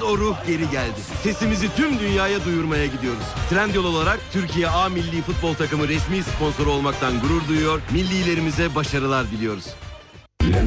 o ruh geri geldi. Sesimizi tüm dünyaya duyurmaya gidiyoruz. Trendyol olarak Türkiye A Milli Futbol Takımı resmi sponsoru olmaktan gurur duyuyor. Millilerimize başarılar diliyoruz.